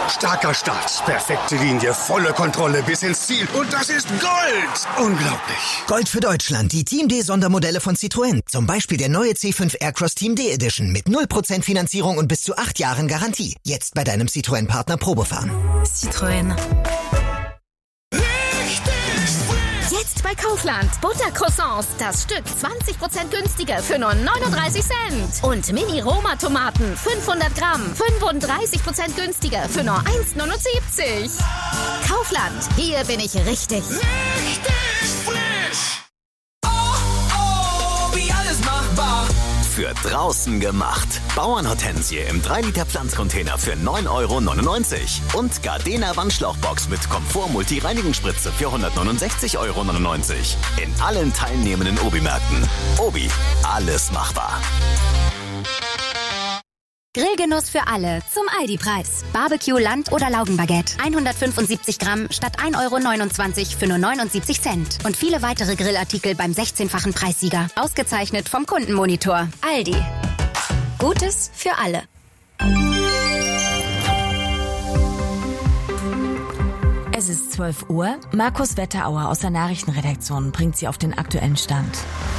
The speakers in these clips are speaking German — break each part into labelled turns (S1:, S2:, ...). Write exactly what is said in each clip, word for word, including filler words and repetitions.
S1: Starker Start, perfekte Linie, volle Kontrolle bis ins Ziel. Und das ist Gold! Unglaublich.
S2: Gold für Deutschland, die Team D-Sondermodelle von Citroën. Zum Beispiel der neue C fünf Aircross Team D Edition mit null Prozent Finanzierung und bis zu acht Jahren Garantie. Jetzt bei deinem Citroën-Partner Probefahren.
S3: Citroën. Jetzt bei Kaufland. Buttercroissants. Das Stück zwanzig Prozent günstiger für nur neununddreißig Cent. Und Mini-Roma-Tomaten. fünfhundert Gramm. fünfunddreißig Prozent günstiger für nur eins Komma neunundsiebzig. Kaufland. Hier bin ich richtig.
S4: Richtig frisch. Oh, oh, wie alles machbar.
S5: Für draußen gemacht. Bauernhortensie im drei Liter Pflanzcontainer für neun Euro neunundneunzig. Und Gardena Wandschlauchbox mit Komfort-Multi-Reinigungsspritze für hundertneunundsechzig Euro neunundneunzig. In allen teilnehmenden Obi-Märkten. Obi, alles machbar.
S6: Grillgenuss für alle zum Aldi-Preis. Barbecue, Land- oder Laugenbaguette. hundertfünfundsiebzig Gramm statt ein Euro neunundzwanzig für nur neunundsiebzig Cent. Und viele weitere Grillartikel beim sechzehnfachen Preissieger. Ausgezeichnet vom Kundenmonitor. Aldi. Gutes für alle.
S7: Es ist zwölf Uhr. Markus Wetterauer aus der Nachrichtenredaktion bringt Sie auf den aktuellen Stand.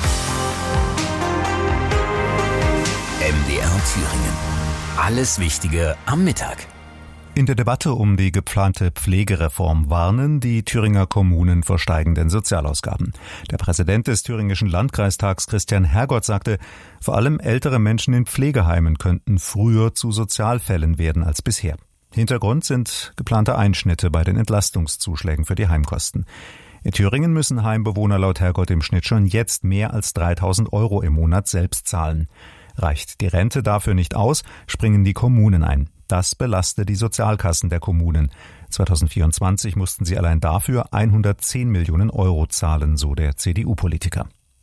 S5: M D R Thüringen. Alles Wichtige am Mittag.
S8: In der Debatte um die geplante Pflegereform warnen die Thüringer Kommunen vor steigenden Sozialausgaben. Der Präsident des Thüringischen Landkreistags Christian Hergott sagte, vor allem ältere Menschen in Pflegeheimen könnten früher zu Sozialfällen werden als bisher. Hintergrund sind geplante Einschnitte bei den Entlastungszuschlägen für die Heimkosten. In Thüringen müssen Heimbewohner laut Hergott im Schnitt schon jetzt mehr als dreitausend Euro im Monat selbst zahlen. Reicht die Rente dafür nicht aus, springen die Kommunen ein. Das belaste die Sozialkassen der Kommunen. zweitausendvierundzwanzig mussten sie allein dafür hundertzehn Millionen Euro zahlen, so der C D U-Politiker.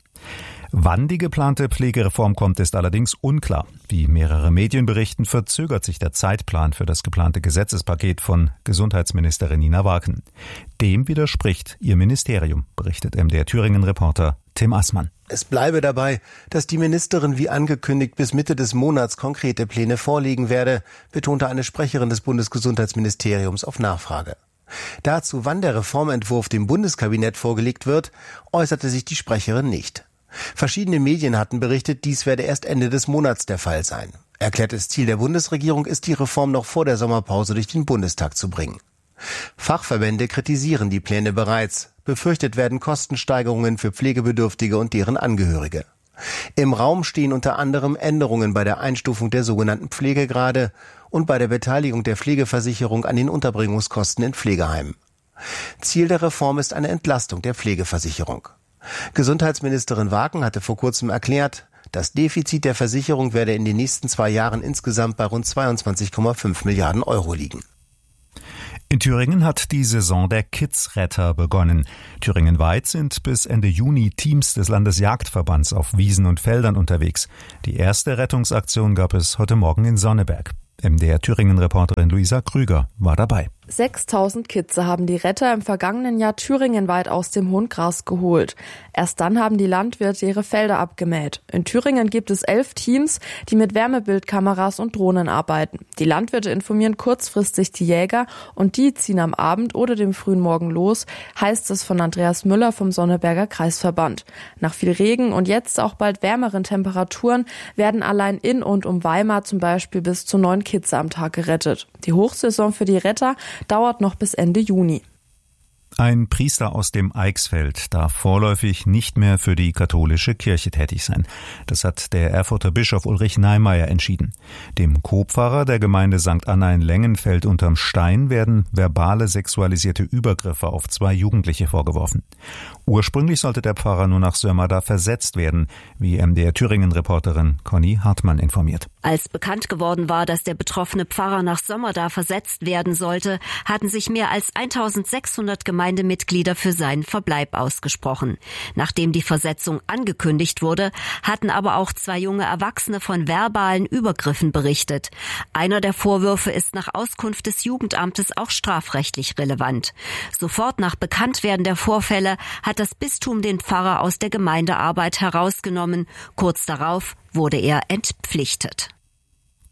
S8: Wann die geplante Pflegereform kommt, ist allerdings unklar. Wie mehrere Medien berichten, verzögert sich der Zeitplan für das geplante Gesetzespaket von Gesundheitsministerin Nina Waken. Dem widerspricht ihr Ministerium, berichtet M D R Thüringen-Reporter Tim Assmann.
S9: Es bleibe dabei, dass die Ministerin wie angekündigt bis Mitte des Monats konkrete Pläne vorlegen werde, betonte eine Sprecherin des Bundesgesundheitsministeriums auf Nachfrage. Dazu, wann der Reformentwurf dem Bundeskabinett vorgelegt wird, äußerte sich die Sprecherin nicht. Verschiedene Medien hatten berichtet, dies werde erst Ende des Monats der Fall sein. Erklärtes Ziel der Bundesregierung ist, die Reform noch vor der Sommerpause durch den Bundestag zu bringen. Fachverbände kritisieren die Pläne bereits. Befürchtet werden Kostensteigerungen für Pflegebedürftige und deren Angehörige. Im Raum stehen unter anderem Änderungen bei der Einstufung der sogenannten Pflegegrade und bei der Beteiligung der Pflegeversicherung an den Unterbringungskosten in Pflegeheimen. Ziel der Reform ist eine Entlastung der Pflegeversicherung. Gesundheitsministerin Waken hatte vor kurzem erklärt, das Defizit der Versicherung werde in den nächsten zwei Jahren insgesamt bei rund zweiundzwanzig Komma fünf Milliarden Euro liegen.
S8: In Thüringen hat die Saison der Kidsretter begonnen. Thüringenweit sind bis Ende Juni Teams des Landesjagdverbands auf Wiesen und Feldern unterwegs. Die erste Rettungsaktion gab es heute Morgen in Sonneberg. M D R Thüringen-Reporterin Luisa Krüger war dabei.
S10: sechstausend Kitze haben die Retter im vergangenen Jahr thüringenweit aus dem hohen Gras geholt. Erst dann haben die Landwirte ihre Felder abgemäht. In Thüringen gibt es elf Teams, die mit Wärmebildkameras und Drohnen arbeiten. Die Landwirte informieren kurzfristig die Jäger und die ziehen am Abend oder dem frühen Morgen los, heißt es von Andreas Müller vom Sonneberger Kreisverband. Nach viel Regen und jetzt auch bald wärmeren Temperaturen werden allein in und um Weimar zum Beispiel bis zu neun Kitze am Tag gerettet. Die Hochsaison für die Retter dauert noch bis Ende Juni.
S8: Ein Priester aus dem Eichsfeld darf vorläufig nicht mehr für die katholische Kirche tätig sein. Das hat der Erfurter Bischof Ulrich Neimeyer entschieden. Dem Co-Pfarrer der Gemeinde Sankt Anna in Lengenfeld unterm Stein werden verbale sexualisierte Übergriffe auf zwei Jugendliche vorgeworfen. Ursprünglich sollte der Pfarrer nur nach Sömmerda versetzt werden, wie M D R Thüringen-Reporterin Conny Hartmann informiert.
S11: Als bekannt geworden war, dass der betroffene Pfarrer nach Sömmerda versetzt werden sollte, hatten sich mehr als eintausendsechshundert Gemeindemitglieder für seinen Verbleib ausgesprochen. Nachdem die Versetzung angekündigt wurde, hatten aber auch zwei junge Erwachsene von verbalen Übergriffen berichtet. Einer der Vorwürfe ist nach Auskunft des Jugendamtes auch strafrechtlich relevant. Sofort nach Bekanntwerden der Vorfälle hat das Bistum den Pfarrer aus der Gemeindearbeit herausgenommen. Kurz darauf wurde er entpflichtet.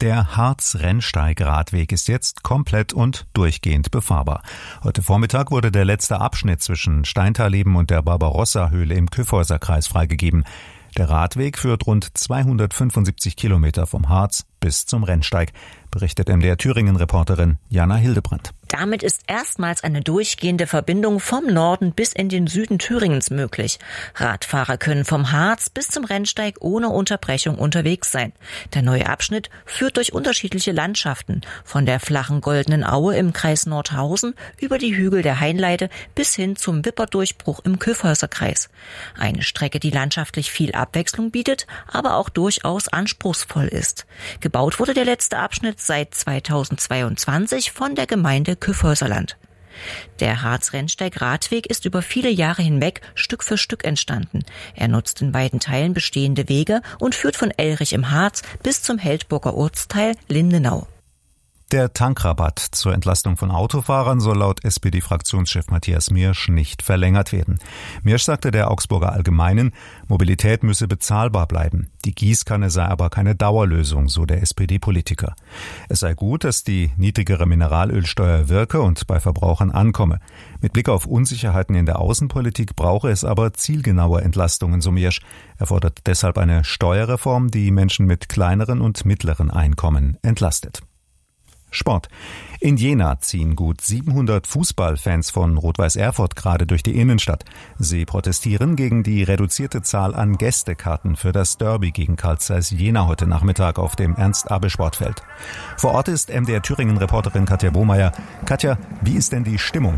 S8: Der Harz-Rennsteig-Radweg ist jetzt komplett und durchgehend befahrbar. Heute Vormittag wurde der letzte Abschnitt zwischen Steintaleben und der Barbarossa-Höhle im Kyffhäuserkreis freigegeben. Der Radweg führt rund zweihundertfünfundsiebzig Kilometer vom Harz bis zum Rennsteig, berichtet M D R Thüringen-Reporterin Jana Hildebrandt.
S12: Damit ist erstmals eine durchgehende Verbindung vom Norden bis in den Süden Thüringens möglich. Radfahrer können vom Harz bis zum Rennsteig ohne Unterbrechung unterwegs sein. Der neue Abschnitt führt durch unterschiedliche Landschaften, von der flachen Goldenen Aue im Kreis Nordhausen über die Hügel der Hainleite bis hin zum Wipperdurchbruch im Kyffhäuserkreis. Eine Strecke, die landschaftlich viel Abwechslung bietet, aber auch durchaus anspruchsvoll ist. Gebaut wurde der letzte Abschnitt seit zweitausendzweiundzwanzig von der Gemeinde Kyffhäuserland. Der Harz-Rennsteig-Radweg ist über viele Jahre hinweg Stück für Stück entstanden. Er nutzt in beiden Teilen bestehende Wege und führt von Elrich im Harz bis zum Heldburger Ortsteil Lindenau.
S8: Der Tankrabatt zur Entlastung von Autofahrern soll laut S P D-Fraktionschef Matthias Miersch nicht verlängert werden. Miersch sagte der Augsburger Allgemeinen, Mobilität müsse bezahlbar bleiben. Die Gießkanne sei aber keine Dauerlösung, so der S P D-Politiker. Es sei gut, dass die niedrigere Mineralölsteuer wirke und bei Verbrauchern ankomme. Mit Blick auf Unsicherheiten in der Außenpolitik brauche es aber zielgenaue Entlastungen, so Miersch. Er fordert deshalb eine Steuerreform, die Menschen mit kleineren und mittleren Einkommen entlastet. Sport. In Jena ziehen gut siebenhundert Fußballfans von Rot-Weiß Erfurt gerade durch die Innenstadt. Sie protestieren gegen die reduzierte Zahl an Gästekarten für das Derby gegen Carl Zeiss Jena heute Nachmittag auf dem Ernst-Abbe-Sportfeld. Vor Ort ist M D R Thüringen-Reporterin Katja Bohmeier. Katja, wie ist denn die Stimmung?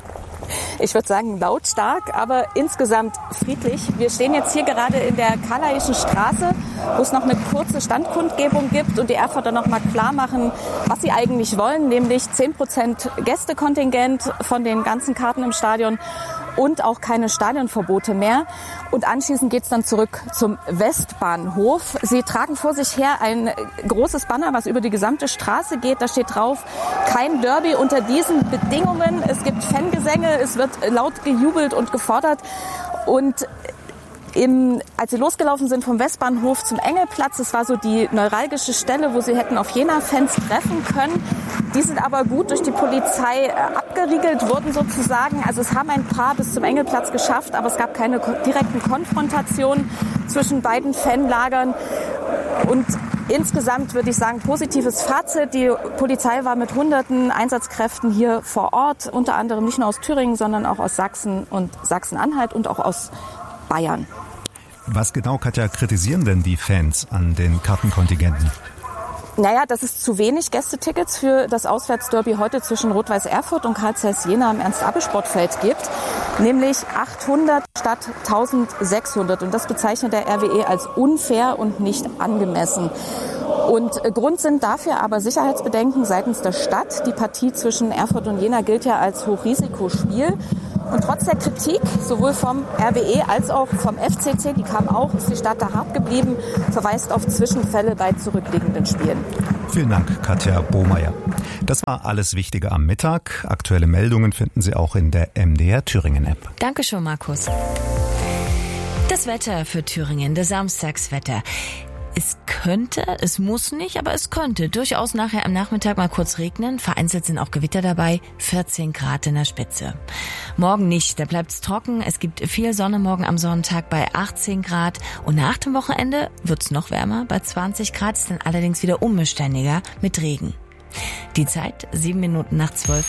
S13: Ich würde sagen lautstark, aber insgesamt friedlich. Wir stehen jetzt hier gerade in der Karlaischen Straße, wo es noch eine kurze Standkundgebung gibt und die Erfurter noch mal klar machen, was sie eigentlich wollen, nämlich zehn Prozent Gästekontingent von den ganzen Karten im Stadion und auch keine Stadionverbote mehr. Und anschließend geht's dann zurück zum Westbahnhof. Sie tragen vor sich her ein großes Banner, was über die gesamte Straße geht. Da steht drauf, kein Derby unter diesen Bedingungen. Es gibt Fangesänge, es wird laut gejubelt und gefordert. Und Im, als sie losgelaufen sind vom Westbahnhof zum Engelplatz, das war so die neuralgische Stelle, wo sie hätten auf Jena-Fans treffen können. Die sind aber gut durch die Polizei abgeriegelt worden sozusagen. Also es haben ein paar bis zum Engelplatz geschafft, aber es gab keine direkten Konfrontationen zwischen beiden Fanlagern. Und insgesamt würde ich sagen, positives Fazit. Die Polizei war mit hunderten Einsatzkräften hier vor Ort, unter anderem nicht nur aus Thüringen, sondern auch aus Sachsen und Sachsen-Anhalt und auch aus Bayern.
S8: Was genau, Katja, kritisieren denn die Fans an den Kartenkontingenten?
S13: Naja, dass es zu wenig Gästetickets für das Auswärtsderby heute zwischen Rot-Weiß Erfurt und Carl Zeiss Jena im Ernst-Abbe-Sportfeld gibt. Nämlich achthundert statt eintausendsechshundert. Und das bezeichnet der R W E als unfair und nicht angemessen. Und Grund sind dafür aber Sicherheitsbedenken seitens der Stadt. Die Partie zwischen Erfurt und Jena gilt ja als Hochrisikospiel. Und trotz der Kritik, sowohl vom R W E als auch vom F C C, die kam auch, ist die Stadt da hart geblieben, verweist auf Zwischenfälle bei zurückliegenden Spielen.
S8: Vielen Dank, Katja Bohmeier. Das war alles Wichtige am Mittag. Aktuelle Meldungen finden Sie auch in der M D R Thüringen-App.
S7: Dankeschön, Markus. Das Wetter für Thüringen, das Samstagswetter. Es könnte, es muss nicht, aber es könnte durchaus nachher am Nachmittag mal kurz regnen. Vereinzelt sind auch Gewitter dabei. vierzehn Grad in der Spitze. Morgen nicht, da bleibt's trocken. Es gibt viel Sonne morgen am Sonntag bei achtzehn Grad. Und nach dem Wochenende wird's noch wärmer. Bei zwanzig Grad ist dann allerdings wieder unbeständiger mit Regen. Die Zeit sieben Minuten nach zwölf.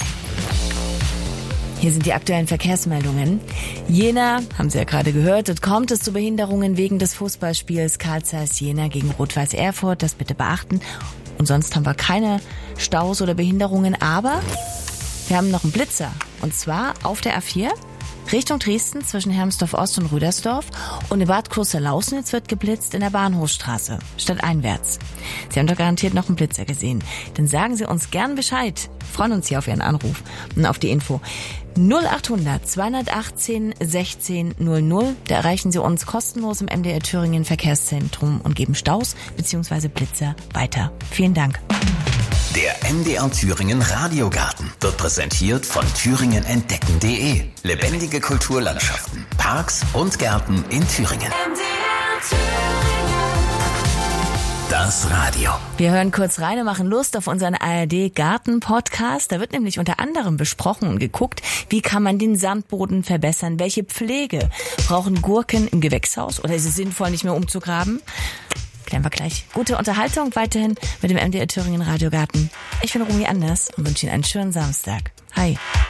S7: Hier sind die aktuellen Verkehrsmeldungen. Jena, haben Sie ja gerade gehört, dort kommt es zu Behinderungen wegen des Fußballspiels Carl Zeiss Jena gegen Rot-Weiß Erfurt. Das bitte beachten. Und sonst haben wir keine Staus oder Behinderungen. Aber wir haben noch einen Blitzer. Und zwar auf der A vier Richtung Dresden zwischen Hermsdorf Ost und Rüdersdorf. Und in Bad Kloster-Lausnitz wird geblitzt in der Bahnhofstraße, stadteinwärts. Sie haben doch garantiert noch einen Blitzer gesehen. Dann sagen Sie uns gern Bescheid. Wir freuen uns hier auf Ihren Anruf und auf die Info. null achthundert zweihundertachtzehn sechzehn null null. Da erreichen Sie uns kostenlos im M D R Thüringen Verkehrszentrum und geben Staus bzw. Blitzer weiter. Vielen Dank.
S5: Der M D R Thüringen Radiogarten wird präsentiert von thüringen entdecken punkt de. Lebendige Kulturlandschaften, Parks und Gärten in Thüringen.
S4: M D R Thüringen.
S14: Das Radio.
S7: Wir hören kurz rein und machen Lust auf unseren A R D-Garten-Podcast. Da wird nämlich unter anderem besprochen und geguckt, wie kann man den Sandboden verbessern? Welche Pflege brauchen Gurken im Gewächshaus? Oder ist es sinnvoll, nicht mehr umzugraben? Klären wir gleich. Gute Unterhaltung weiterhin mit dem M D R Thüringen Radiogarten. Ich bin Romy Anders und wünsche Ihnen einen schönen Samstag. Hi.